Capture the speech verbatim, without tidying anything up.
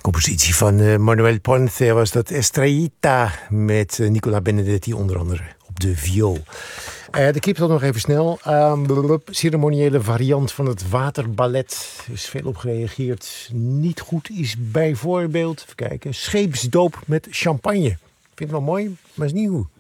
Compositie van uh, Manuel Ponce was dat Estrellita met uh, Nicola Benedetti onder andere op de viool. Uh, de clip dan nog even snel. Uh, ceremoniële variant van het waterballet. Er is veel op gereageerd. Niet goed is bijvoorbeeld, even kijken, scheepsdoop met champagne. Ik vind het wel mooi, maar is niet goed.